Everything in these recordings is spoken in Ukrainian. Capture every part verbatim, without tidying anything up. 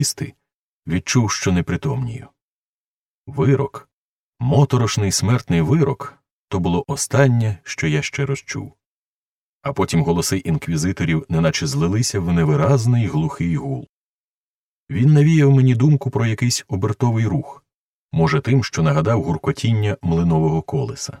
їсти, відчув, що непритомнію. Вирок, моторошний смертний вирок, то було останнє, що я ще розчув. А потім голоси інквізиторів неначе злилися в невиразний глухий гул. Він навіяв мені думку про якийсь обертовий рух, може тим, що нагадав гуркотіння млинового колеса.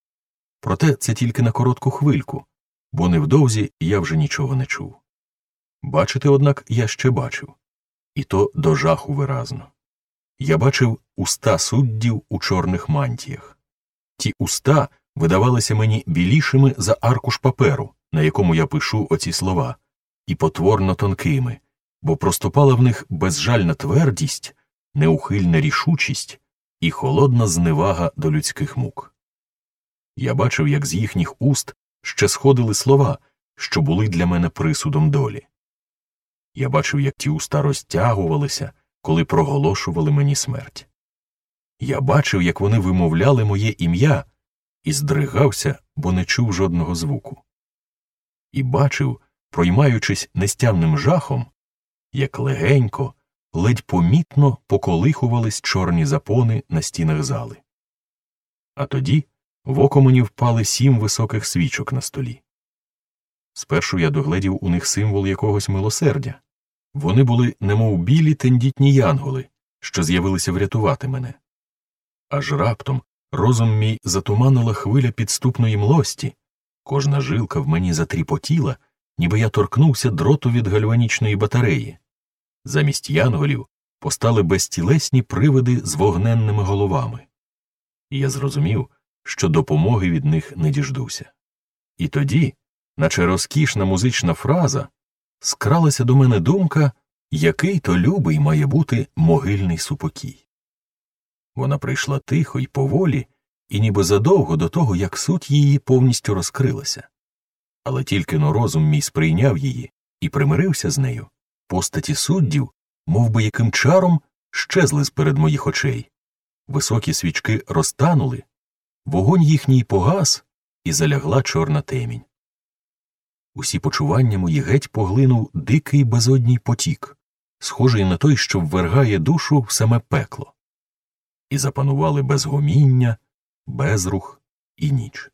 Проте це тільки на коротку хвильку, бо невдовзі я вже нічого не чув. Бачити, однак, я ще бачив, і то до жаху виразно. Я бачив уста суддів у чорних мантіях. Ті уста видавалися мені білішими за аркуш паперу, на якому я пишу оці слова, і потворно тонкими, бо проступала в них безжальна твердість, неухильна рішучість і холодна зневага до людських мук. Я бачив, як з їхніх уст ще сходили слова, що були для мене присудом долі. Я бачив, як ті уста розтягувалися, коли проголошували мені смерть. Я бачив, як вони вимовляли моє ім'я, і здригався, бо не чув жодного звуку. І бачив, проймаючись нестямним жахом, як легенько, ледь помітно поколихувались чорні запони на стінах зали. А тоді в око мені впали сім високих свічок на столі. Спершу я догледів у них символ якогось милосердя. Вони були немов білі тендітні янголи, що з'явилися врятувати мене. Аж раптом розум мій затуманила хвиля підступної млості, кожна жилка в мені затріпотіла, ніби я торкнувся дроту від гальванічної батареї. Замість янголів постали безтілесні привиди з вогненними головами. І я зрозумів, що допомоги від них не діждуся. І тоді, наче розкішна музична фраза, скралася до мене думка, який то любий має бути могильний супокій. Вона прийшла тихо й поволі, і ніби задовго до того, як суть її повністю розкрилася. Але тільки но розум мій сприйняв її і примирився з нею, постаті суддів, мов би яким чаром, щезли з-перед моїх очей. Високі свічки розтанули, вогонь їхній погас, і залягла чорна темінь. Усі почування мої геть поглинув дикий безодній потік, схожий на той, що ввергає душу в саме пекло. І запанували безгоміння, безрух і ніч.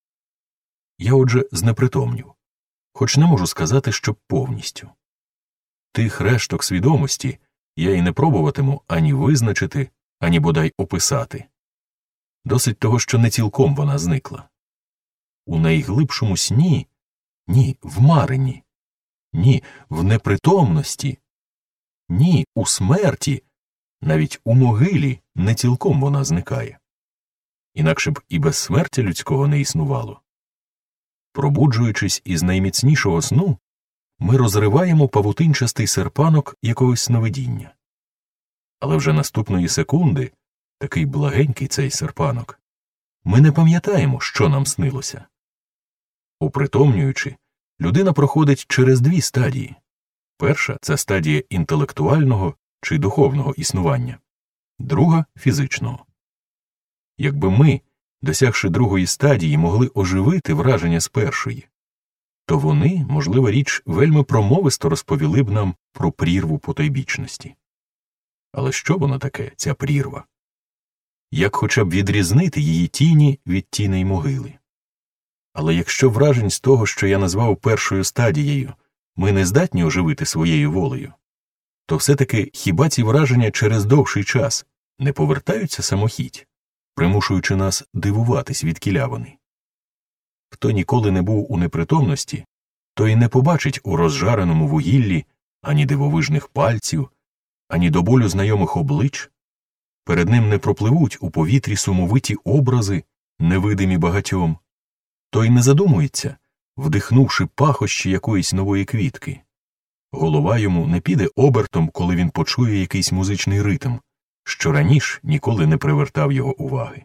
Я, отже, знепритомнів, хоч не можу сказати, що повністю. Тих решток свідомості я і не пробуватиму ані визначити, ані бодай описати. Досить того, що не цілком вона зникла. У найглибшому сні, ні, в маренні, ні, в непритомності, ні, у смерті, навіть у могилі не цілком вона зникає. Інакше б і безсмертя людського не існувало. Пробуджуючись із найміцнішого сну, ми розриваємо павутинчастий серпанок якогось сновидіння. Але вже наступної секунди, такий благенький цей серпанок, ми не пам'ятаємо, що нам снилося. Упритомнюючи, людина проходить через дві стадії. Перша – це стадія інтелектуального чи духовного існування, друга – фізичного. Якби ми, досягши другої стадії, могли оживити враження з першої, то вони, можлива річ, вельми промовисто розповіли б нам про прірву потойбічності. Але що воно таке, ця прірва? Як хоча б відрізнити її тіні від тіней могили? Але якщо вражень з того, що я назвав першою стадією, ми не здатні оживити своєю волею, то все-таки хіба ці враження через довший час не повертаються самохідь, примушуючи нас дивуватись, відкіля вони? Хто ніколи не був у непритомності, той не побачить у розжареному вугіллі ані дивовижних пальців, ані до болю знайомих облич. Перед ним не пропливуть у повітрі сумовиті образи, невидимі багатьом. Той не задумується, вдихнувши пахощі якоїсь нової квітки. Голова йому не піде обертом, коли він почує якийсь музичний ритм, що раніше ніколи не привертав його уваги.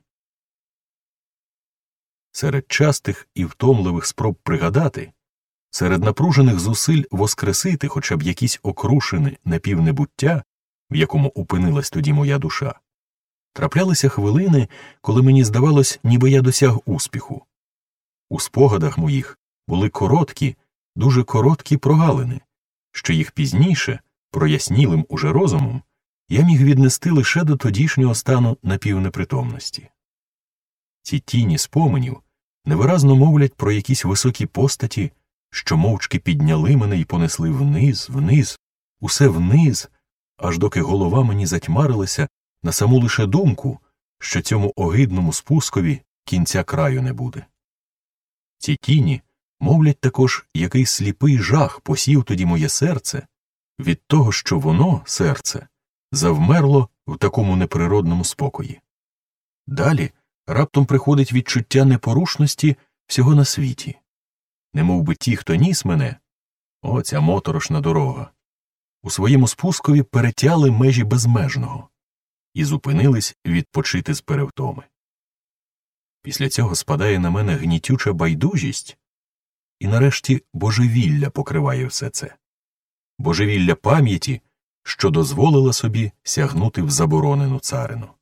Серед частих і втомливих спроб пригадати, серед напружених зусиль воскресити хоча б якісь окрушини напівнебуття, в якому опинилась тоді моя душа, траплялися хвилини, коли мені здавалось, ніби я досяг успіху. У спогадах моїх були короткі, дуже короткі прогалини, що їх пізніше, прояснілим уже розумом я міг віднести лише до тодішнього стану напівнепритомності. Ці тіні споменів невиразно мовлять про якісь високі постаті, що мовчки підняли мене і понесли вниз, вниз, усе вниз, аж доки голова мені затьмарилася на саму лише думку, що цьому огидному спускові кінця краю не буде. Ці тіні мовлять також, який сліпий жах посів тоді моє серце від того, що воно, серце, завмерло в такому неприродному спокої. Далі раптом приходить відчуття непорушності всього на світі. Немов би ті, хто ніс мене, о, ця моторошна дорога, у своєму спускові перетяли межі безмежного і зупинились відпочити з перевтоми. Після цього спадає на мене гнітюча байдужість, і нарешті божевілля покриває все це. Божевілля пам'яті, що дозволила собі сягнути в заборонену царину.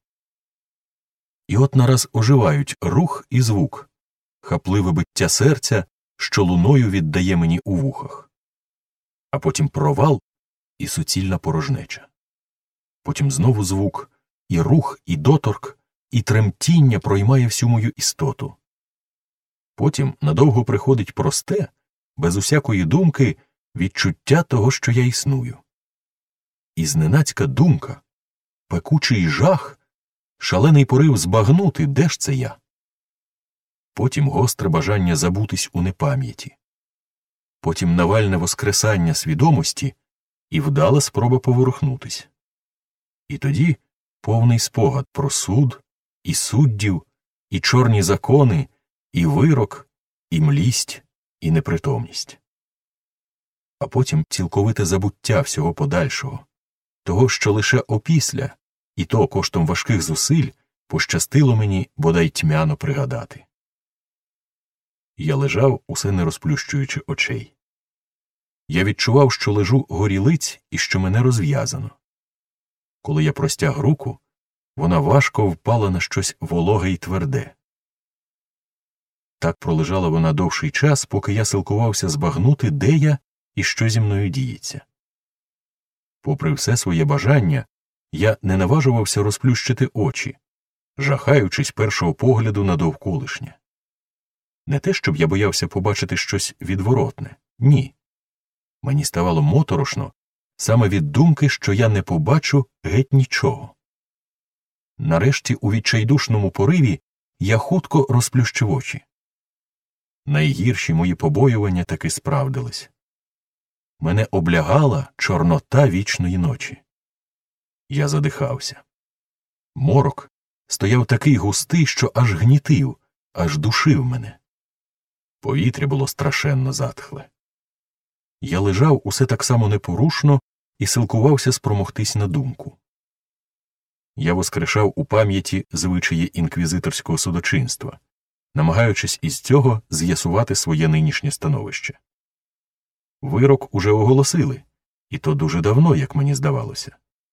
І от нараз оживають рух і звук, хапливе биття серця, що луною віддає мені у вухах. А потім провал і суцільна порожнеча. Потім знову звук, і рух, і доторк, і тремтіння проймає всю мою істоту. Потім надовго приходить просте, без усякої думки, відчуття того, що я існую. І зненацька думка, пекучий жах, шалений порив збагнути, де ж це я. Потім гостре бажання забутись у непам'яті. Потім навальне воскресання свідомості і вдала спроба поворухнутись. І тоді повний спогад про суд, і суддів, і чорні закони, і вирок, і млість, і непритомність. А потім цілковите забуття всього подальшого, того, що лише опісля, і то коштом важких зусиль, пощастило мені бодай тьмяно пригадати. Я лежав, усе не розплющуючи очей. Я відчував, що лежу горілиць і що мене розв'язано. Коли я простяг руку, вона важко впала на щось вологе й тверде. Так пролежала вона довший час, поки я силкувався збагнути, де я і що зі мною діється. Попри все своє бажання, я не наважувався розплющити очі, жахаючись першого погляду на довколишнє. Не те, щоб я боявся побачити щось відворотне, ні. Мені ставало моторошно саме від думки, що я не побачу геть нічого. Нарешті у відчайдушному пориві я хутко розплющив очі. Найгірші мої побоювання таки справдились. Мене облягала чорнота вічної ночі. Я задихався. Морок стояв такий густий, що аж гнітив, аж душив мене. Повітря було страшенно затхле. Я лежав усе так само непорушно і силкувався спромогтись на думку. Я воскрешав у пам'яті звичаї інквізиторського судочинства, намагаючись із цього з'ясувати своє нинішнє становище. Вирок уже оголосили, і то дуже давно, як мені здавалося.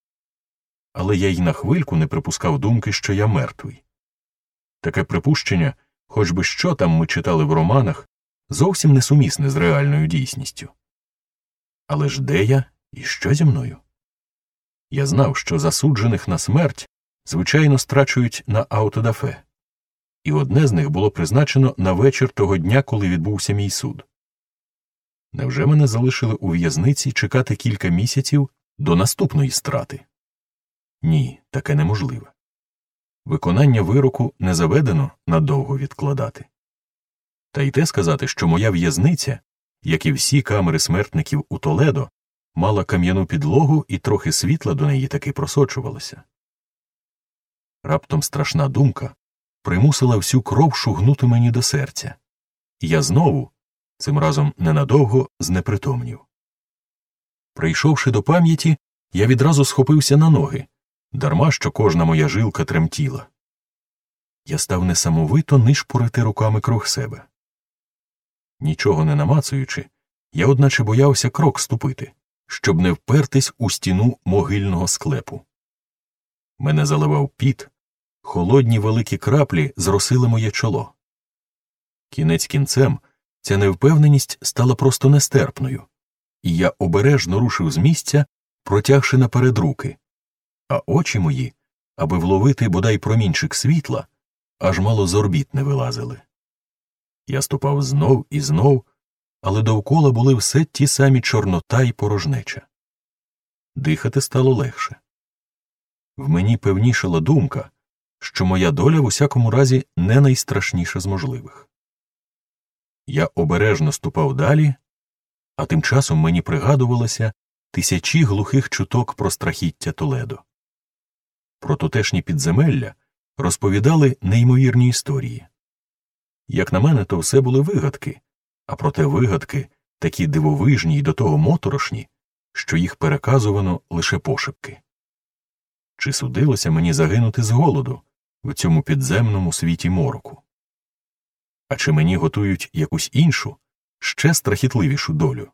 Але я й на хвильку не припускав думки, що я мертвий. Таке припущення, хоч би що там ми читали в романах, зовсім несумісне з реальною дійсністю. Але ж де я і що зі мною? Я знав, що засуджених на смерть, звичайно, страчують на аутодафе. І одне з них було призначено на вечір того дня, коли відбувся мій суд. Невже мене залишили у в'язниці чекати кілька місяців до наступної страти? Ні, таке неможливе. Виконання вироку не заведено надовго відкладати. Та й те сказати, що моя в'язниця, як і всі камери смертників у Толедо, мала кам'яну підлогу і трохи світла до неї таки просочувалося. Раптом страшна думка примусила всю кров шугнути мені до серця. І я знову, цим разом ненадовго, знепритомнів. Прийшовши до пам'яті, я відразу схопився на ноги, дарма що кожна моя жилка тремтіла. Я став несамовито нишпорити руками круг себе. Нічого не намацуючи, я одначе боявся крок ступити, щоб не впертись у стіну могильного склепу. Мене заливав піт, холодні великі краплі зросили моє чоло. Кінець кінцем ця невпевненість стала просто нестерпною, і я обережно рушив з місця, протягши наперед руки, а очі мої, аби вловити бодай промінчик світла, аж мало з орбіт не вилазили. Я ступав знов і знов, але довкола були все ті самі чорнота й порожнеча. Дихати стало легше. В мені певнішала думка, що моя доля в усякому разі не найстрашніша з можливих. Я обережно ступав далі, а тим часом мені пригадувалося тисячі глухих чуток про страхіття Толедо. Про тутешні підземелля розповідали неймовірні історії. Як на мене, то все були вигадки, а проте вигадки такі дивовижні й до того моторошні, що їх переказувано лише пошепки. Чи судилося мені загинути з голоду в цьому підземному світі мороку? А чи мені готують якусь іншу, ще страхітливішу долю?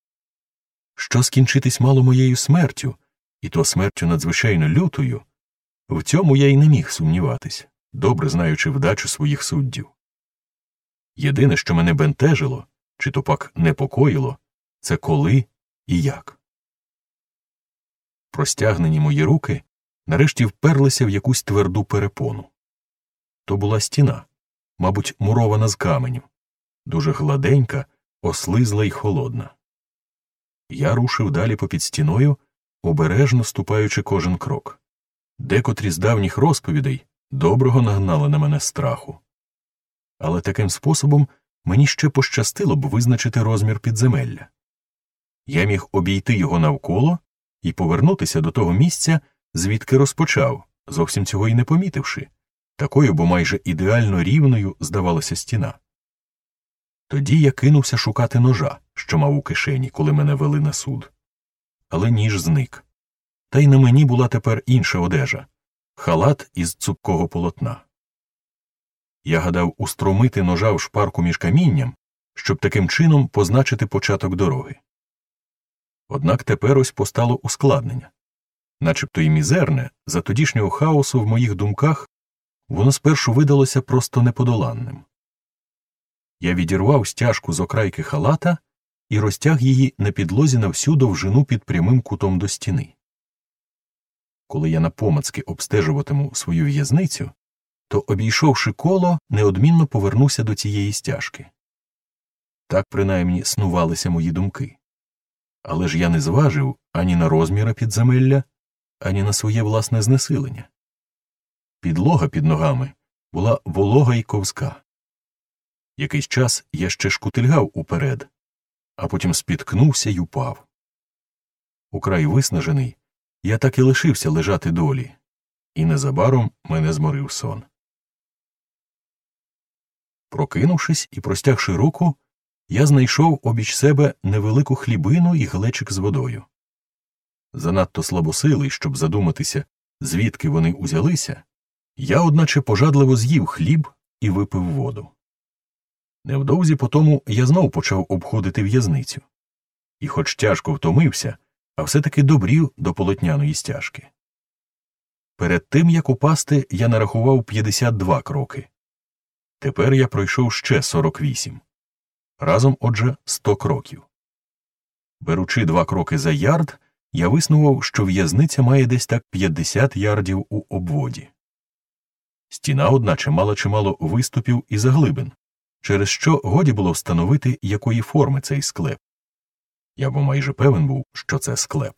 Що скінчитись мало моєю смертю, і то смертю надзвичайно лютою, в цьому я й не міг сумніватись, добре знаючи вдачу своїх суддів. Єдине, що мене бентежило, чи то пак непокоїло, це коли і як. Простягнені мої руки нарешті вперлися в якусь тверду перепону. То була стіна, мабуть, мурована з каменю, дуже гладенька, ослизла й холодна. Я рушив далі попід стіною, обережно ступаючи кожен крок. Декотрі з давніх розповідей доброго нагнали на мене страху. Але таким способом мені ще пощастило б визначити розмір підземелля. Я міг обійти його навколо і повернутися до того місця, звідки розпочав, зовсім цього й не помітивши, такою, бо майже ідеально рівною здавалася стіна. Тоді я кинувся шукати ножа, що мав у кишені, коли мене вели на суд. Але ніж зник. Та й на мені була тепер інша одежа – халат із цупкого полотна. Я гадав устромити ножа в шпарку між камінням, щоб таким чином позначити початок дороги. Однак тепер ось постало ускладнення. Начебто й мізерне, за тодішнього хаосу в моїх думках, воно спершу видалося просто неподоланним. Я відірвав стяжку з окрайки халата і розтяг її на підлозі на всю довжину під прямим кутом до стіни. Коли я напомацки обстежуватиму свою в'язницю, то, обійшовши коло, неодмінно повернуся до цієї стяжки. Так, принаймні, снувалися мої думки. Але ж я не зважив ані на розміри підземелля, ані на своє власне знесилення. Підлога під ногами була волога й ковзка. Якийсь час я ще шкутильгав уперед, а потім спіткнувся й упав. Украй виснажений, я так і лишився лежати долі, і незабаром мене зморив сон. Прокинувшись і простягши руку, я знайшов обіч себе невелику хлібину і глечик з водою. Занадто слабосилий, щоб задуматися, звідки вони узялися, я, одначе, пожадливо з'їв хліб і випив воду. Невдовзі потому я знов почав обходити в'язницю. І хоч тяжко втомився, а все-таки добрів до полотняної стяжки. Перед тим, як упасти, я нарахував п'ятдесят два кроки. Тепер я пройшов ще сорок вісім. Разом, отже, сто кроків. Беручи два кроки за ярд, я виснував, що в'язниця має десь так п'ятдесят ярдів у обводі. Стіна, одначе, мала чимало виступів і заглибин, через що годі було встановити, якої форми цей склеп. Я бо майже певен був, що це склеп.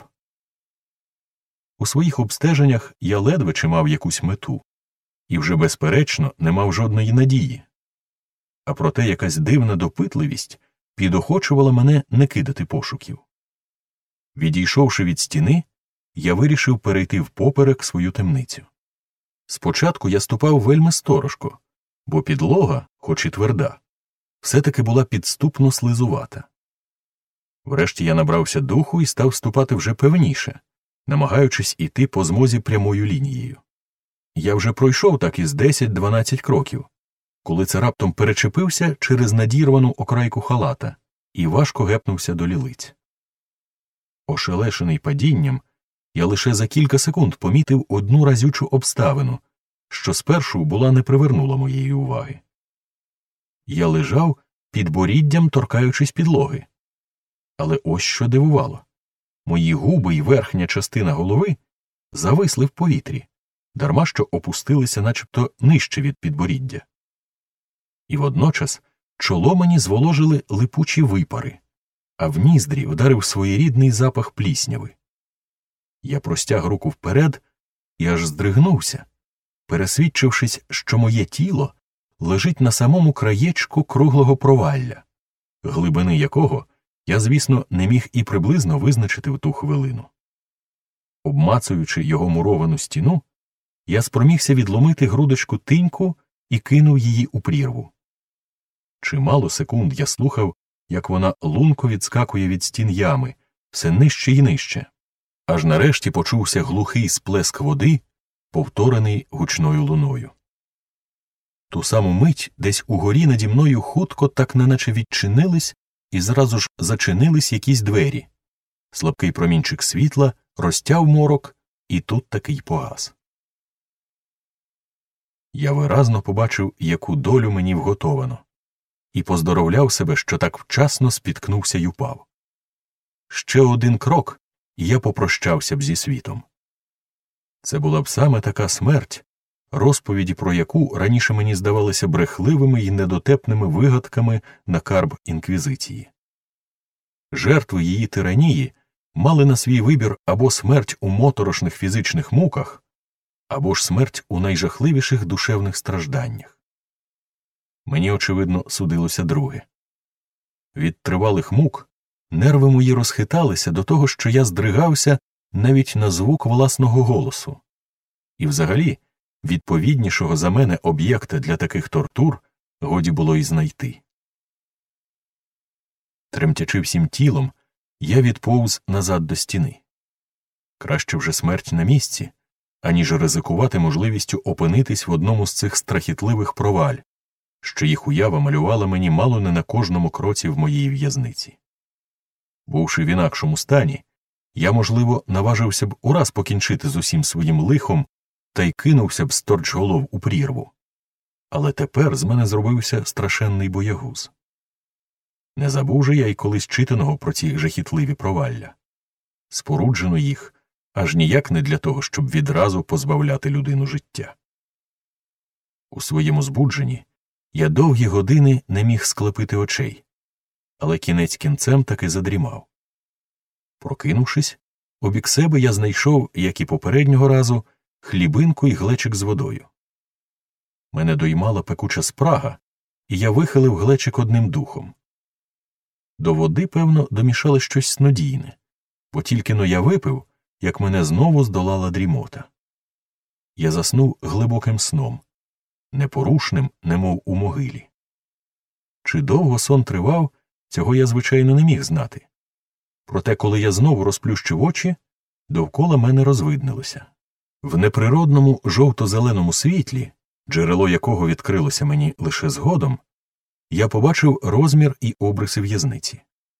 У своїх обстеженнях я ледве чи мав якусь мету, і вже безперечно не мав жодної надії. А проте якась дивна допитливість підохочувала мене не кидати пошуків. Відійшовши від стіни, я вирішив перейти впоперек свою темницю. Спочатку я ступав вельми сторожко, бо підлога, хоч і тверда, все-таки була підступно слизувата. Врешті я набрався духу і став ступати вже певніше, намагаючись іти по змозі прямою лінією. Я вже пройшов так із десять-дванадцять кроків, коли це раптом перечепився через надірвану окрайку халата і важко гепнувся до лілиць. Ошелешений падінням, я лише за кілька секунд помітив одну разючу обставину, що спершу була не привернула моєї уваги. Я лежав, під боріддям торкаючись підлоги. Але ось що дивувало. Мої губи й верхня частина голови зависли в повітрі, дарма що опустилися начебто нижче від підборіддя. І водночас чоло мені зволожили липучі випари, а в ніздрі вдарив своєрідний запах плісняви. Я простяг руку вперед і аж здригнувся, пересвідчившись, що моє тіло лежить на самому краєчку круглого провалля, глибини якого я, звісно, не міг і приблизно визначити в ту хвилину. Обмацуючи його муровану стіну, я спромігся відломити грудочку тиньку і кинув її у прірву. Чимало секунд я слухав, як вона лунко відскакує від стін ями, все нижче й нижче, аж нарешті почувся глухий сплеск води, повторений гучною луною. Ту саму мить десь угорі наді мною хутко так неначе відчинились і зразу ж зачинились якісь двері. Слабкий промінчик світла розтяв морок, і тут таки й погас. Я виразно побачив, яку долю мені вготовано, і поздоровляв себе, що так вчасно спіткнувся й упав. Ще один крок, і я попрощався б зі світом. Це була б саме така смерть, розповіді про яку раніше мені здавалися брехливими й недотепними вигадками на карб інквізиції. Жертви її тиранії мали на свій вибір або смерть у моторошних фізичних муках, або ж смерть у найжахливіших душевних стражданнях. Мені, очевидно, судилося друге. Від тривалих мук нерви мої розхиталися до того, що я здригався навіть на звук власного голосу. І взагалі, відповіднішого за мене об'єкта для таких тортур годі було й знайти. Тремтячи всім тілом, я відповз назад до стіни. Краще вже смерть на місці, аніж ризикувати можливістю опинитись в одному з цих страхітливих проваль, що їх уява малювала мені мало не на кожному кроці в моїй в'язниці. Бувши в інакшому стані, я, можливо, наважився б ураз покінчити з усім своїм лихом та й кинувся б сторчголов у прірву. Але тепер з мене зробився страшенний боягуз. Не забув же я й колись читаного про ці жахітливі провалля. Споруджено їх аж ніяк не для того, щоб відразу позбавляти людину життя. У своєму збудженні я довгі години не міг склепити очей, але кінець кінцем таки задрімав. Прокинувшись, обік себе я знайшов, як і попереднього разу, хлібинку й глечик з водою. Мене доймала пекуча спрага, і я вихилив глечик одним духом. До води, певно, домішали щось снодійне, бо тільки-но я випив, як мене знову здолала дрімота. Я заснув глибоким сном, непорушним, немов у могилі. Чи довго сон тривав, цього я, звичайно, не міг знати. Проте, коли я знову розплющив очі, довкола мене розвиднилося. В неприродному жовто-зеленому світлі, джерело якого відкрилося мені лише згодом, я побачив розмір і обриси в'язниці.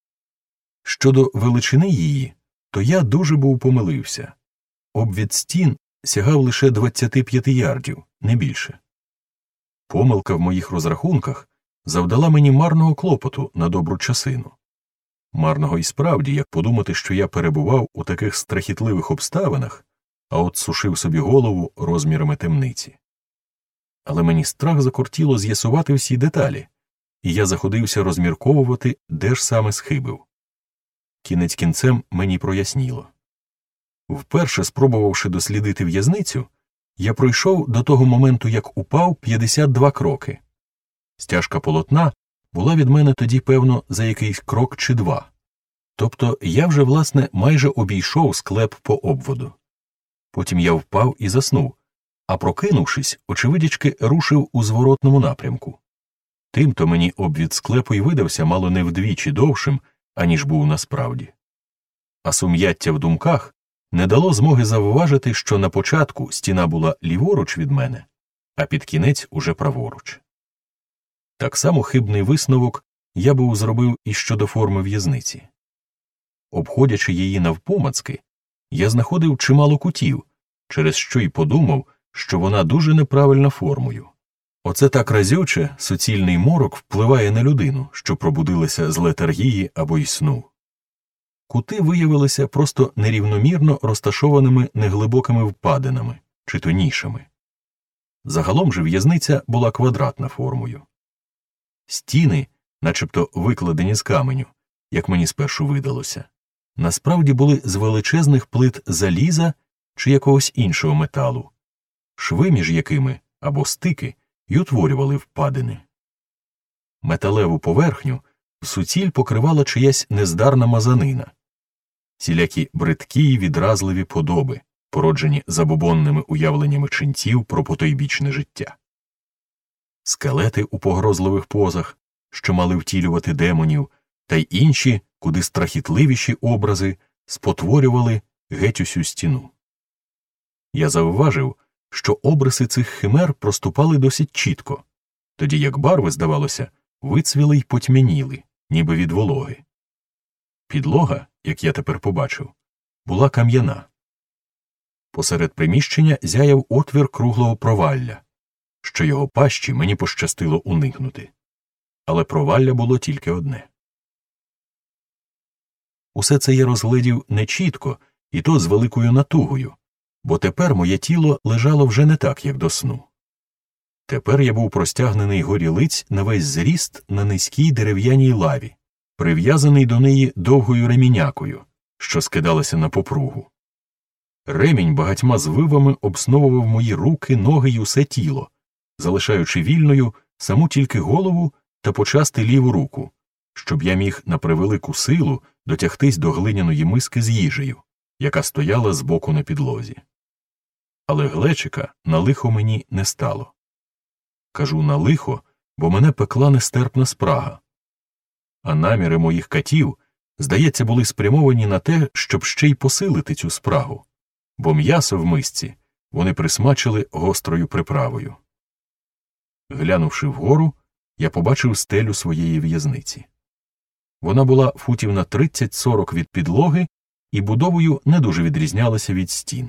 Щодо величини її, то я дуже був помилився. Обвід стін сягав лише двадцяти п'яти ярдів, не більше. Помилка в моїх розрахунках завдала мені марного клопоту на добру часину. Марного і справді, як подумати, що я перебував у таких страхітливих обставинах, а от сушив собі голову розмірами темниці. Але мені страх закортіло з'ясувати всі деталі, і я заходився розмірковувати, де ж саме схибив. Кінець кінцем мені проясніло. Вперше, спробувавши дослідити в'язницю, я пройшов до того моменту, як упав, п'ятдесят два кроки. Стяжка полотна була від мене тоді, певно, за якийсь крок чи два. Тобто я вже, власне, майже обійшов склеп по обводу. Потім я впав і заснув, а прокинувшись, очевидячки рушив у зворотному напрямку. Тимто мені обвід склепу й видався мало не вдвічі довшим, аніж був насправді. А сум'яття в думках не дало змоги завважити, що на початку стіна була ліворуч від мене, а під кінець уже праворуч. Так само хибний висновок я був зробив і щодо форми в'язниці. Обходячи її навпомацки, я знаходив чимало кутів, через що й подумав, що вона дуже неправильна формою. Оце так разюче суцільний морок впливає на людину, що пробудилася з летаргії або й сну. Кути виявилися просто нерівномірно розташованими неглибокими впадинами, чи то нішами. Загалом же в'язниця була квадратна формою. Стіни, начебто викладені з каменю, як мені спершу видалося, насправді були з величезних плит заліза чи якогось іншого металу, шви між якими, або стики, й утворювали впадини. Металеву поверхню суціль покривала чиясь нездарна мазанина, всілякі бридкі й відразливі подоби, породжені забобонними уявленнями ченців про потойбічне життя. Скелети у погрозливих позах, що мали втілювати демонів, та й інші, куди страхітливіші образи спотворювали геть усю стіну. Я завважив, що обриси цих химер проступали досить чітко, тоді як барви, здавалося, вицвіли й потьмяніли, ніби від вологи. Підлога, як я тепер побачив, була кам'яна. Посеред приміщення зяяв отвір круглого провалля, що його пащі мені пощастило уникнути. Але провалля було тільки одне. Усе це я розглядів нечітко, і то з великою натугою, бо тепер моє тіло лежало вже не так, як до сну. Тепер я був простягнений горілиць на весь зріст на низькій дерев'яній лаві, прив'язаний до неї довгою ремінякою, що скидалася на попругу. Ремінь багатьма звивами обсновував мої руки, ноги й усе тіло, залишаючи вільною саму тільки голову та почасти ліву руку, щоб я міг на превелику силу дотягтись до глиняної миски з їжею, яка стояла збоку на підлозі. Але глечика на лихо мені не стало. Кажу на лихо, бо мене пекла нестерпна спрага. А наміри моїх катів, здається, були спрямовані на те, щоб ще й посилити цю спрагу, бо м'ясо в мисці вони присмачили гострою приправою. Глянувши вгору, я побачив стелю своєї в'язниці. Вона була футів на тридцять-сорок від підлоги і будовою не дуже відрізнялася від стін.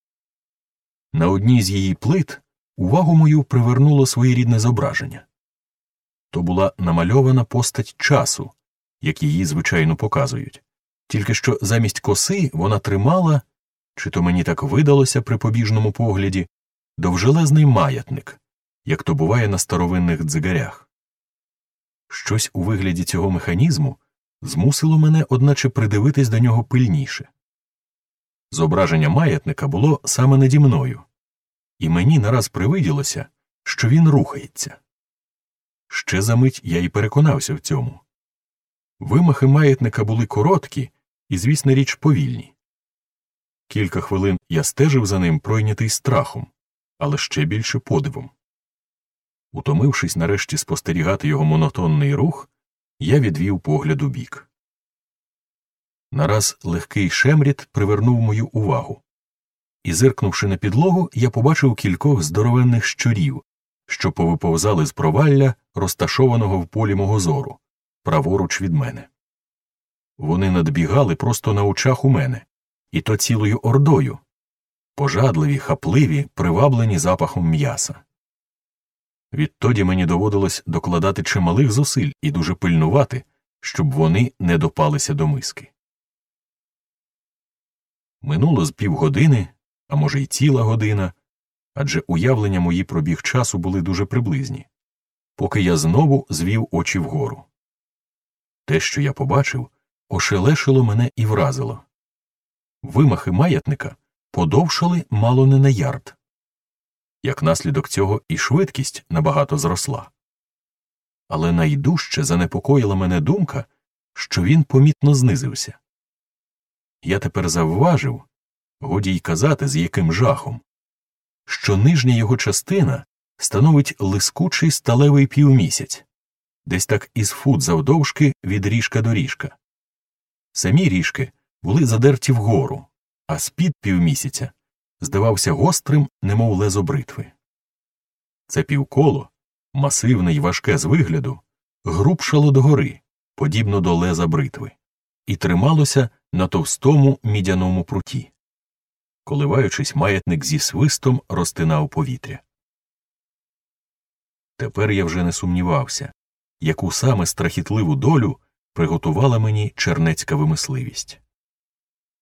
На одній з її плит увагу мою привернуло своєрідне зображення. То була намальована постать часу, як її звичайно показують, тільки що замість коси вона тримала, чи то мені так видалося при побіжному погляді, довжелезний маятник, як то буває на старовинних дзигарях. Щось у вигляді цього механізму змусило мене, одначе, придивитись до нього пильніше. Зображення маятника було саме наді мною, і мені нараз привиділося, що він рухається. Ще за мить я й переконався в цьому. Вимахи маятника були короткі і, звісна річ, повільні. Кілька хвилин я стежив за ним, пройнятий страхом, але ще більше подивом. Утомившись нарешті спостерігати його монотонний рух, я відвів погляд у бік. Нараз легкий шемріт привернув мою увагу. І, зиркнувши на підлогу, я побачив кількох здоровенних щурів, що повиповзали з провалля, розташованого в полі мого зору, праворуч від мене. Вони надбігали просто на очах у мене, і то цілою ордою, пожадливі, хапливі, приваблені запахом м'яса. Відтоді мені доводилось докладати чималих зусиль і дуже пильнувати, щоб вони не допалися до миски. Минуло з півгодини, а може й ціла година, адже уявлення мої про біг часу були дуже приблизні, поки я знову звів очі вгору. Те, що я побачив, ошелешило мене і вразило. Вимахи маятника подовшали мало не на ярд. Як наслідок цього і швидкість набагато зросла. Але найдужче занепокоїла мене думка, що він помітно знизився. Я тепер завважив, годі й казати, з яким жахом, що нижня його частина становить лискучий сталевий півмісяць, десь так із фут завдовжки від ріжка до ріжка. Самі ріжки були задерті вгору, а з-під півмісяця здавався гострим, немов лезо бритви. Це півколо, масивне й важке з вигляду, грубшало догори, подібно до леза бритви, і трималося на товстому мідяному пруті. Коливаючись, маятник зі свистом розтинав повітря. Тепер я вже не сумнівався, яку саме страхітливу долю приготувала мені чернецька вимисливість.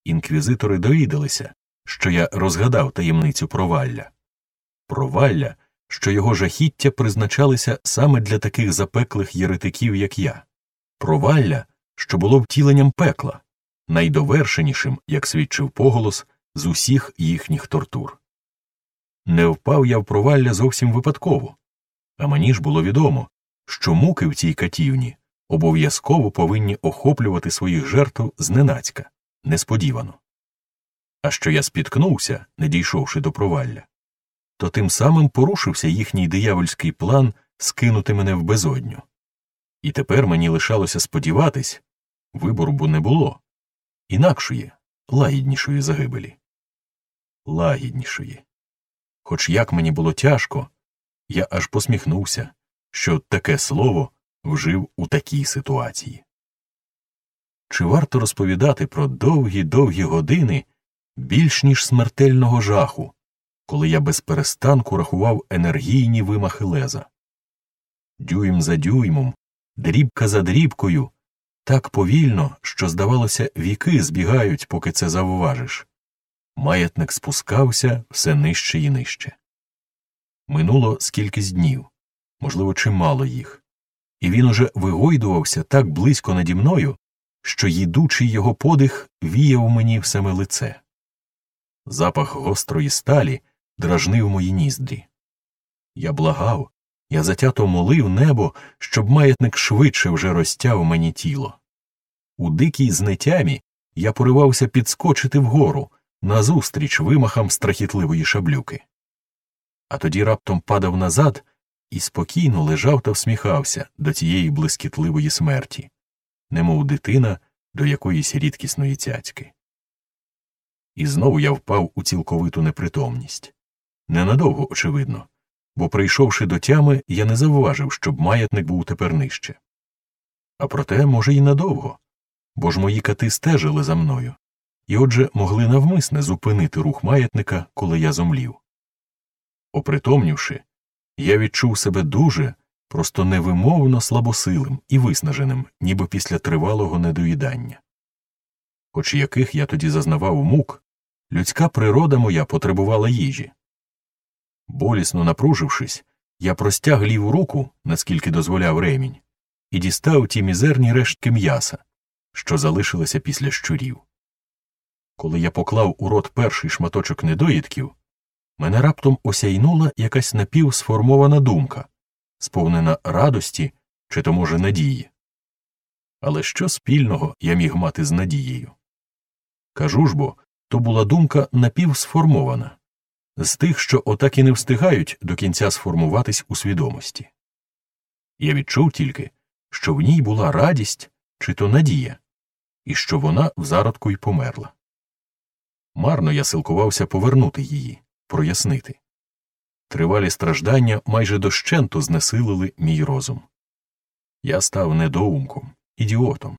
інквізитори довідалися, що я розгадав таємницю провалля. Провалля, що його жахіття призначалися саме для таких запеклих єретиків, як я. Провалля, що було втіленням пекла, найдовершенішим, як свідчив поголос, з усіх їхніх тортур. Не впав я в провалля зовсім випадково, а мені ж було відомо, що муки в цій катівні обов'язково повинні охоплювати своїх жертв зненацька, несподівано. А що я спіткнувся, не дійшовши до провалля, то тим самим порушився їхній диявольський план скинути мене в безодню. І тепер мені лишалося сподіватись, вибору бо не було, інакшої, лагіднішої загибелі. Лагіднішої. Хоч як мені було тяжко, я аж посміхнувся, що таке слово вжив у такій ситуації. Чи варто розповідати про довгі-довгі години більш ніж смертельного жаху, коли я без перестанку рахував енергійні вимахи леза? Дюйм за дюймом, дрібка за дрібкою, так повільно, що, здавалося, віки збігають, поки це завважиш. Маятник спускався все нижче і нижче. Минуло скількись днів, можливо, чимало їх, і він уже вигойдувався так близько наді мною, що їдучий його подих віяв мені в саме лице. Запах гострої сталі дражнив мої ніздрі. Я благав, я затято молив небо, щоб маятник швидше вже розтяв мені тіло. У дикій знетямі я поривався підскочити вгору, назустріч вимахам страхітливої шаблюки. А тоді раптом падав назад і спокійно лежав та всміхався до цієї блискітливої смерті, немов дитина до якоїсь рідкісної цяцьки. І знову я впав у цілковиту непритомність. Ненадовго, очевидно, бо, прийшовши до тями, я не завважив, щоб маятник був тепер нижче. А проте, може, й надовго, бо ж мої кати стежили за мною, і отже могли навмисне зупинити рух маятника, коли я зомлів. Опритомнівши, я відчув себе дуже, просто невимовно слабосилим і виснаженим, ніби після тривалого недоїдання. Хоч яких я тоді зазнавав мук, людська природа моя потребувала їжі. Болісно напружившись, я простяг ліву руку, наскільки дозволяв ремінь, і дістав ті мізерні рештки м'яса, що залишилися після щурів. Коли я поклав у рот перший шматочок недоїдків, мене раптом осяйнула якась напівсформована думка, сповнена радості чи то, може, надії. Але що спільного я міг мати з надією? Кажу ж бо, то була думка напівсформована, з тих, що отак і не встигають до кінця сформуватись у свідомості. Я відчув тільки, що в ній була радість чи то надія, і що вона в зародку й померла. Марно я силкувався повернути її, прояснити. Тривалі страждання майже дощенту знесилили мій розум. Я став недоумком, ідіотом.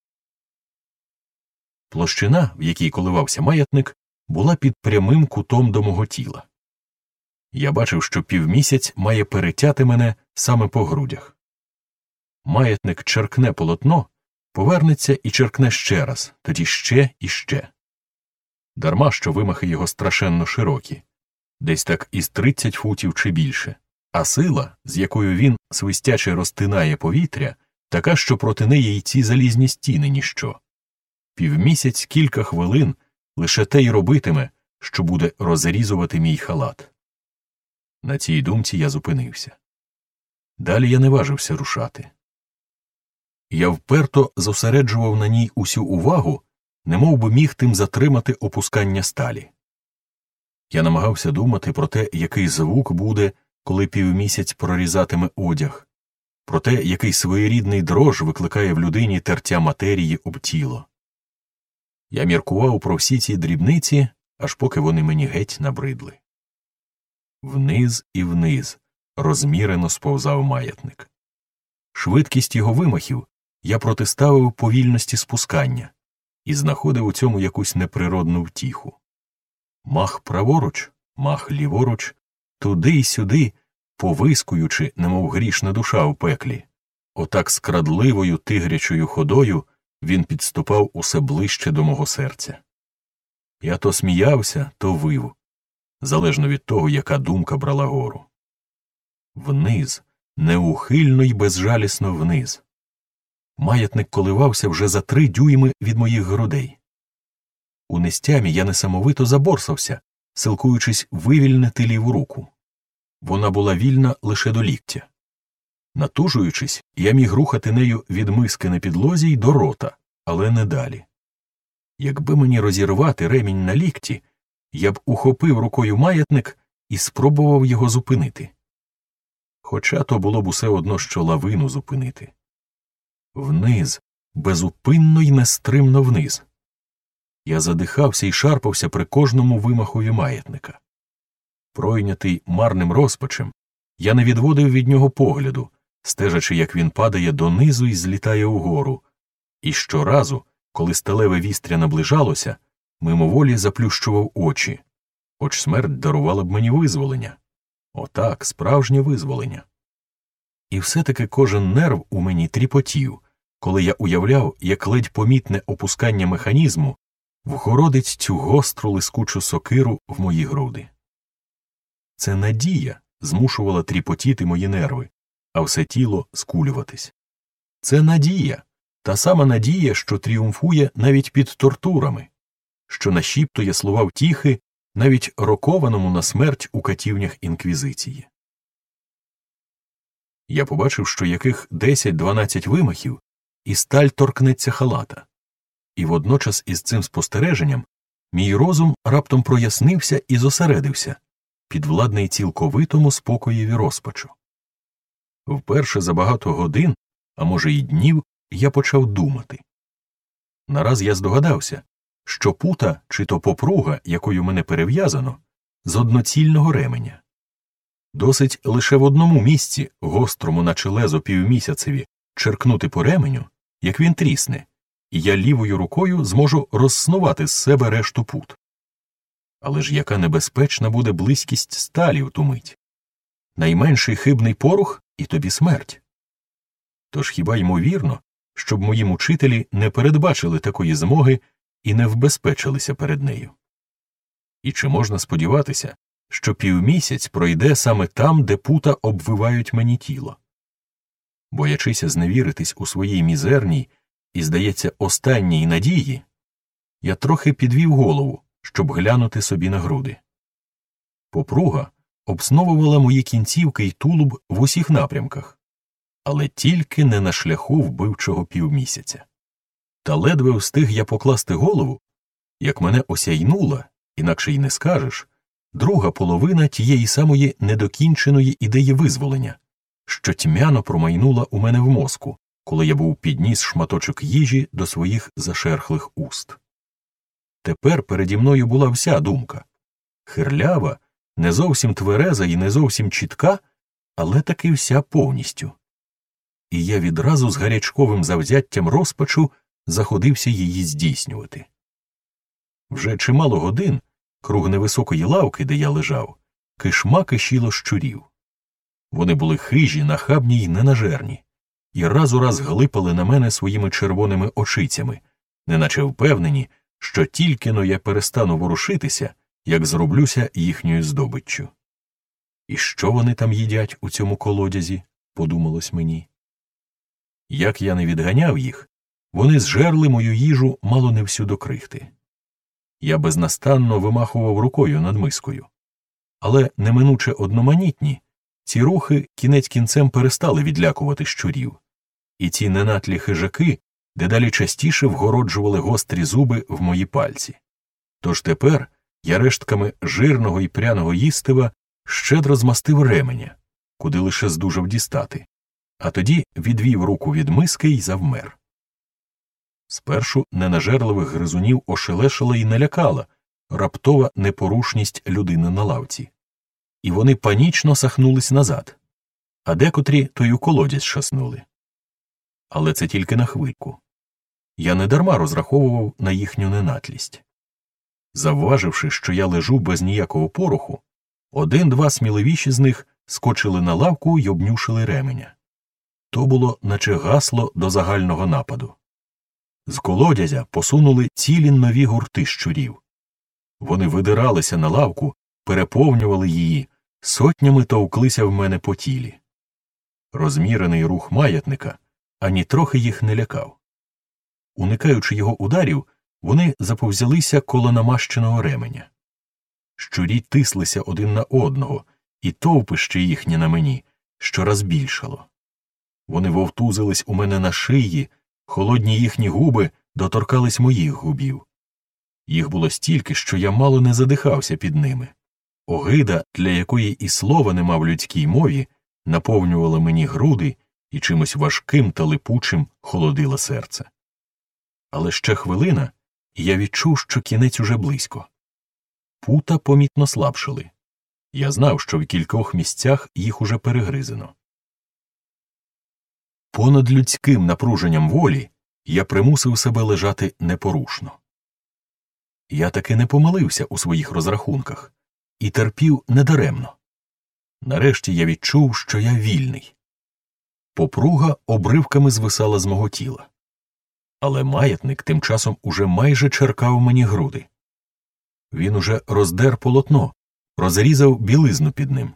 Площина, в якій коливався маятник, була під прямим кутом до мого тіла. Я бачив, що півмісяць має перетяти мене саме по грудях. Маятник черкне полотно, повернеться і черкне ще раз, тоді ще і ще. Дарма, що вимахи його страшенно широкі, десь так із тридцять футів чи більше, а сила, з якою він свистяче розтинає повітря, така, що проти неї й ці залізні стіни ніщо. Півмісяць кілька хвилин лише те й робитиме, що буде розрізувати мій халат. На цій думці я зупинився. Далі я не важився рушати. Я вперто зосереджував на ній усю увагу, немов би міг тим затримати опускання сталі. Я намагався думати про те, який звук буде, коли півмісяць прорізатиме одяг, про те, який своєрідний дрож викликає в людині тертя матерії об тіло. Я міркував про всі ці дрібниці, аж поки вони мені геть набридли. Вниз і вниз розмірено сповзав маятник. Швидкість його вимахів я протиставив повільності спускання і знаходив у цьому якусь неприродну втіху. Мах праворуч, мах ліворуч, туди й сюди, повискуючи, немов грішна душа в пеклі. Отак скрадливою тигрячою ходою він підступав усе ближче до мого серця. Я то сміявся, то вив, залежно від того, яка думка брала гору. Вниз, неухильно й безжалісно вниз. Маятник коливався вже за три дюйми від моїх грудей. У нестямі я несамовито заборсався, силкуючись вивільнити ліву руку. Вона була вільна лише до ліктя. Натужуючись, я міг рухати нею від миски на підлозі й до рота, але не далі. Якби мені розірвати ремінь на лікті, я б ухопив рукою маятник і спробував його зупинити. Хоча то було б усе одно, що лавину зупинити. Вниз, безупинно й нестримно вниз. Я задихався і шарпався при кожному вимахові маятника. Пройнятий марним розпачем, я не відводив від нього погляду, стежачи, як він падає донизу і злітає угору. І щоразу, коли сталеве вістря наближалося, мимоволі заплющував очі, хоч смерть дарувала б мені визволення. Отак, справжнє визволення. І все-таки кожен нерв у мені тріпотів, коли я уявляв, як ледь помітне опускання механізму вгородить цю гостру лискучу сокиру в мої груди. Це надія змушувала тріпотіти мої нерви, а все тіло скулюватись. Це надія, та сама надія, що тріумфує навіть під тортурами, що нашіптує слова втіхи навіть рокованому на смерть у катівнях інквізиції. Я побачив, що яких десять-дванадцять вимахів, і сталь торкнеться халата. І водночас із цим спостереженням мій розум раптом прояснився і зосередився, підвладний цілковитому спокоєві розпачу. Вперше за багато годин, а може й днів, я почав думати. Нараз я здогадався, що пута чи то попруга, якою мене перев'язано, з одноцільного ременя. Досить лише в одному місці, гострому наче лезо півмісяцеві, черкнути по ременю, як він трісне, і я лівою рукою зможу розснувати з себе решту пут. Але ж яка небезпечна буде близькість сталі в ту мить? Найменший хибний порух – і тобі смерть. Тож хіба ймовірно, щоб мої мучителі не передбачили такої змоги і не вбезпечилися перед нею? І чи можна сподіватися, що півмісяць пройде саме там, де пута обвивають мені тіло? Боячися зневіритись у своїй мізерній і, здається, останній надії, я трохи підвів голову, щоб глянути собі на груди. Попруга обсновувала мої кінцівки й тулуб в усіх напрямках, але тільки не на шляху вбивчого півмісяця. Та ледве встиг я покласти голову, як мене осяйнула, інакше й не скажеш, друга половина тієї самої недокінченої ідеї визволення, що тьмяно промайнула у мене в мозку, коли я був підніс шматочок їжі до своїх зашерхлих уст. Тепер переді мною була вся думка. Хирлява, не зовсім твереза і не зовсім чітка, але таки вся повністю. І я відразу з гарячковим завзяттям розпачу заходився її здійснювати. Вже чимало годин, круг невисокої лавки, де я лежав, кишма кишіло щурів. Вони були хижі, нахабні й ненажерні, і раз у раз глипали на мене своїми червоними очицями, неначе впевнені, що тільки-но я перестану ворушитися, як зроблюся їхньою здобиччю. І що вони там їдять у цьому колодязі, подумалось мені. Як я не відганяв їх, вони зжерли мою їжу мало не всю до крихти. Я безнастанно вимахував рукою над мискою. Але неминуче одноманітні, ці рухи кінець кінцем перестали відлякувати щурів, і ці ненатлі хижаки дедалі частіше вгороджували гострі зуби в мої пальці. Тож тепер я рештками жирного і пряного їстива щедро змастив ременя, куди лише здужав дістати, а тоді відвів руку від миски й завмер. Спершу ненажерливих гризунів ошелешила і налякала раптова непорушність людини на лавці. І вони панічно сахнулись назад, а декотрі то й у колодязь шаснули. Але це тільки на хвильку. Я недарма розраховував на їхню ненатлість. Завваживши, що я лежу без ніякого пороху, один-два сміливіші з них скочили на лавку й обнюшили ременя. То було наче гасло до загального нападу. З колодязя посунули цілі нові гурти щурів. Вони видиралися на лавку, переповнювали її, сотнями товклися в мене по тілі. Розмірений рух маятника ані трохи їх не лякав. Уникаючи його ударів, вони заповзялися коло намащеного ременя. Щурі тислися один на одного, і товпище їхнє на мені щораз більшало. Вони вовтузились у мене на шиї, холодні їхні губи доторкались моїх губів. Їх було стільки, що я мало не задихався під ними. Огида, для якої і слова нема в людській мові, наповнювала мені груди і чимось важким та липучим холодила серце. Але ще хвилина, і я відчув, що кінець уже близько. Пута помітно слабшили. Я знав, що в кількох місцях їх уже перегризено. Понад людським напруженням волі я примусив себе лежати непорушно. Я таки не помилився у своїх розрахунках і терпів недаремно. Нарешті я відчув, що я вільний. Попруга обривками звисала з мого тіла. Але маятник тим часом уже майже черкав мені груди. Він уже роздер полотно, розрізав білизну під ним.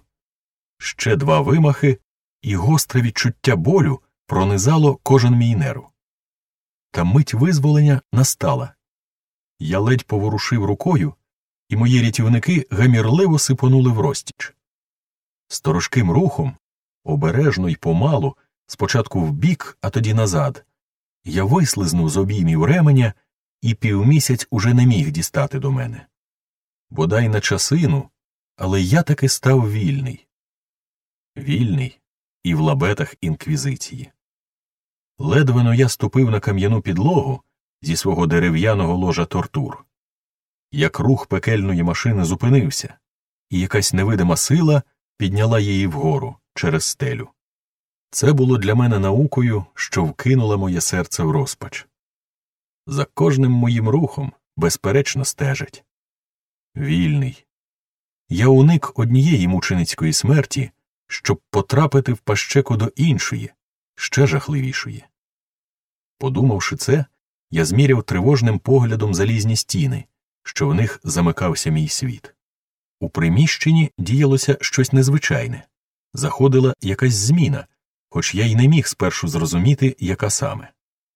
Ще два вимахи, і гостре відчуття болю пронизало кожен мій нерв. Та мить визволення настала. Я ледь поворушив рукою, і мої рятівники гамірливо сипонули врозтіч. Сторожким рухом, обережно й помалу, спочатку вбік, а тоді назад, я вислизнув з обіймів ременя, і півмісяць уже не міг дістати до мене. Бодай на часину, але я таки став вільний. Вільний і в лабетах інквізиції. Ледвено я ступив на кам'яну підлогу зі свого дерев'яного ложа тортур. Як рух пекельної машини зупинився, і якась невидима сила підняла її вгору, через стелю. Це було для мене наукою, що вкинула моє серце в розпач. За кожним моїм рухом, безперечно, стежать. Вільний. Я уник однієї мученицької смерті, щоб потрапити в пащеку до іншої, ще жахливішої. Подумавши це, я зміряв тривожним поглядом залізні стіни, що в них замикався мій світ. У приміщенні діялося щось незвичайне. Заходила якась зміна, хоч я й не міг спершу зрозуміти, яка саме.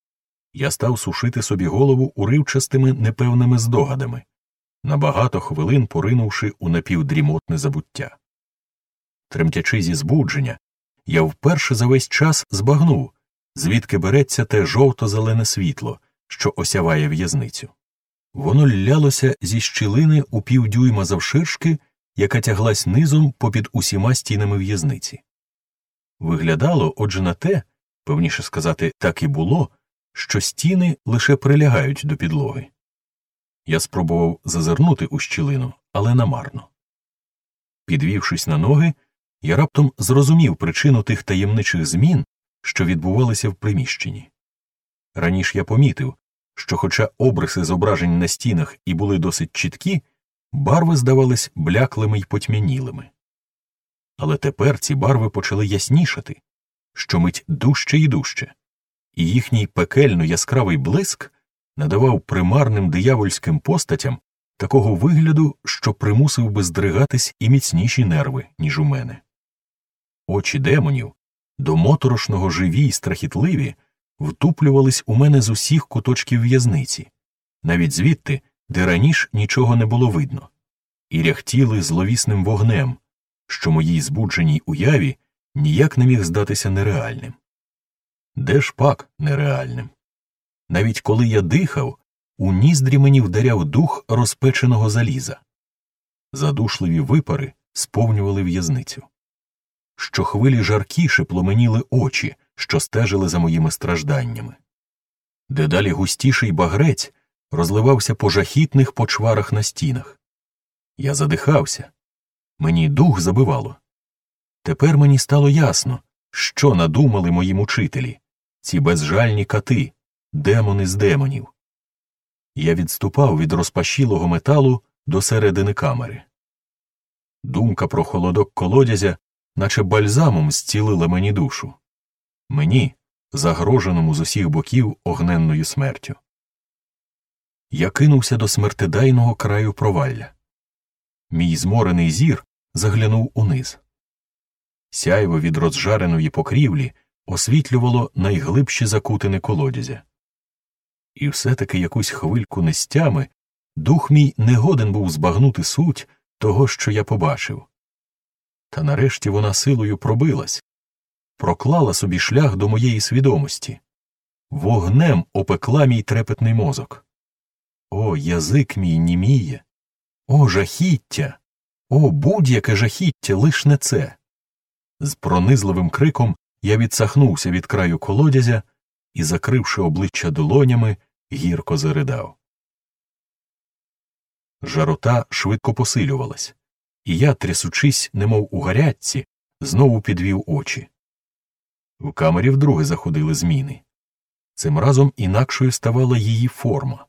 Я став сушити собі голову уривчастими непевними здогадами, на багато хвилин поринувши у напівдрімотне забуття. Тремтячи зі збудження, я вперше за весь час збагнув, звідки береться те жовто-зелене світло, що осяває в'язницю. Воно ллялося зі щілини у півдюйма завширшки, яка тяглась низом попід усіма стінами в'язниці. Виглядало, отже, на те, певніше сказати, так і було, що стіни лише прилягають до підлоги. Я спробував зазирнути у щілину, але намарно. Підвівшись на ноги, я раптом зрозумів причину тих таємничих змін, що відбувалися в приміщенні. Раніше я помітив, що хоча обриси зображень на стінах і були досить чіткі, барви здавались бляклими й потьмянілими. Але тепер ці барви почали яснішати, щомить дужче і дужче, і їхній пекельно яскравий блиск надавав примарним диявольським постатям такого вигляду, що примусив би здригатись і міцніші нерви, ніж у мене. Очі демонів, до моторошного живі й страхітливі, втуплювались у мене з усіх куточків в'язниці, навіть звідти, де раніше нічого не було видно, і ряхтіли зловісним вогнем, що моїй збудженій уяві ніяк не міг здатися нереальним. Де ж пак нереальним? Навіть коли я дихав, у ніздрі мені вдаряв дух розпеченого заліза. Задушливі випари сповнювали в'язницю. Щохвилі жаркіше пломеніли очі, що стежили за моїми стражданнями. Дедалі густіший багрець розливався по жахітних почварах на стінах. Я задихався. Мені дух забивало. Тепер мені стало ясно, що надумали мої мучителі, ці безжальні кати, демони з демонів. Я відступав від розпашілого металу до середини камери. Думка про холодок колодязя наче бальзамом зцілила мені душу. Мені, загроженому з усіх боків огненною смертю. я кинувся до смертедайного краю провалля. Мій зморений зір заглянув униз. Сяйво від розжареної покрівлі освітлювало найглибші закутини колодязя. І все-таки якусь хвильку нестями дух мій не годен був збагнути суть того, що я побачив. Та нарешті вона силою пробилась, проклала собі шлях до моєї свідомості. Вогнем опекла мій трепетний мозок. О, язик мій німіє! О, жахіття! О, будь-яке жахіття, лиш не це! З пронизливим криком я відсахнувся від краю колодязя і, закривши обличчя долонями, гірко заридав. Жарота швидко посилювалась, і я, трясучись, немов у гарячці, знову підвів очі. В камері вдруге заходили зміни. Цим разом інакшою ставала її форма.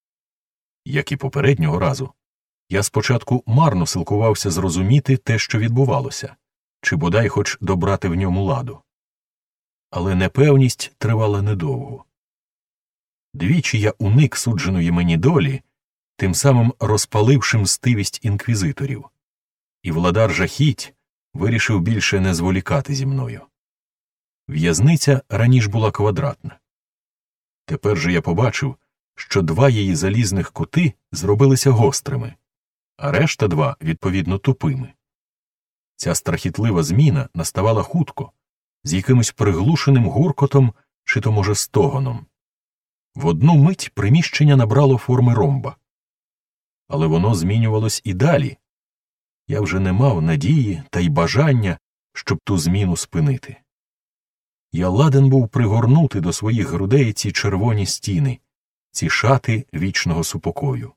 Як і попереднього разу, я спочатку марно силкувався зрозуміти те, що відбувалося, чи бодай хоч добрати в ньому ладу. Але непевність тривала недовго. Двічі я уник судженої мені долі, тим самим розпаливши мстивість інквізиторів, і владар жахіть вирішив більше не зволікати зі мною. В'язниця раніше була квадратна. Тепер же я побачив, що два її залізних кути зробилися гострими, а решта два, відповідно, тупими. Ця страхітлива зміна наставала хутко, з якимось приглушеним гуркотом чи то, може, стогоном. В одну мить приміщення набрало форми ромба. Але воно змінювалось і далі. Я вже не мав надії та й бажання, щоб ту зміну спинити. Я ладен був пригорнути до своїх грудей ці червоні стіни, ці шати вічного супокою.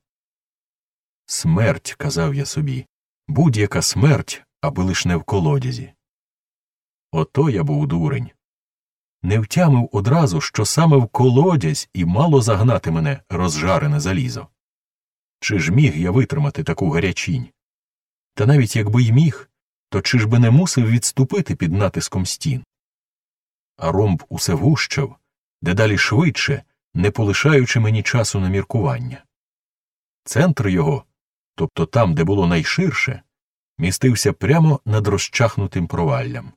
Смерть, казав я собі, будь-яка смерть, аби лиш не в колодязі. Ото я був дурень. Не втямив одразу, що саме в колодязь і мало загнати мене розжарене залізо. Чи ж міг я витримати таку гарячінь? Та навіть якби й міг, то чи ж би не мусив відступити під натиском стін? А ромб усе вущав, дедалі швидше, не полишаючи мені часу на міркування. Центр його, тобто там, де було найширше, містився прямо над розчахнутим проваллям.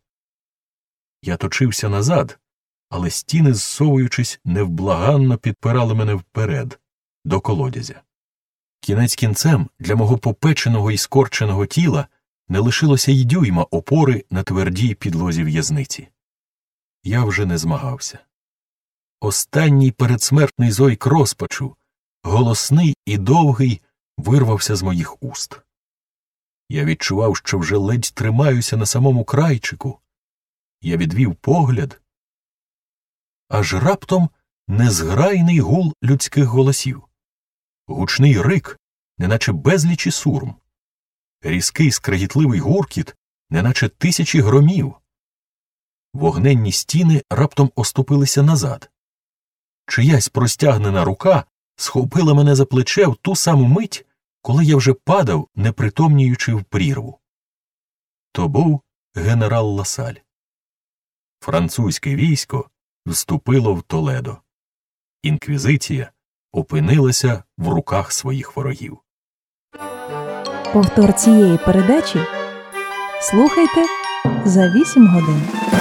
Я точився назад, але стіни, зсовуючись, невблаганно підпирали мене вперед, до колодязя. Кінець кінцем для мого попеченого і скорченого тіла не лишилося й дюйма опори на твердій підлозі в'язниці. Я вже не змагався. Останній передсмертний зойк розпачу, голосний і довгий, вирвався з моїх уст. Я відчував, що вже ледь тримаюся на самому крайчику. Я відвів погляд. Аж раптом незграйний гул людських голосів. Гучний рик, неначе безлічі сурм. Різкий скрегітливий гуркіт, неначе тисячі громів. Вогненні стіни раптом оступилися назад. Чиясь простягнена рука схопила мене за плече в ту саму мить, коли я вже падав, непритомніючи в прірву. То був генерал Ласаль. Французьке військо вступило в Толедо. Інквізиція опинилася в руках своїх ворогів. Повтор цієї передачі слухайте за вісім годин.